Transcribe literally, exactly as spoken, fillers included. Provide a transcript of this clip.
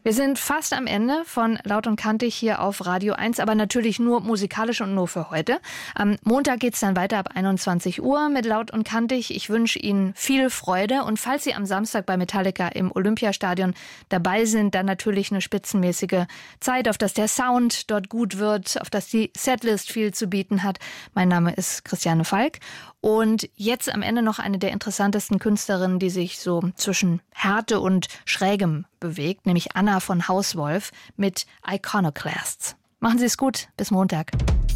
Wir sind fast am Ende von Laut und Kantig hier auf Radio eins, aber natürlich nur musikalisch und nur für heute. Am Montag geht's dann weiter ab einundzwanzig Uhr mit Laut und Kantig. Ich wünsche Ihnen viel Freude und falls Sie am Samstag bei Metallica im Olympiastadion dabei sind, dann natürlich eine spitzenmäßige Zeit, auf dass der Sound dort gut wird, auf dass die Setlist viel zu bieten hat. Mein Name ist Christiane Falk und jetzt am Ende noch eine der interessantesten Künstlerinnen, die sich so zwischen Härte und Schrägem bewegt, nämlich Anna von Hauswolf mit Iconoclasts. Machen Sie es gut, bis Montag.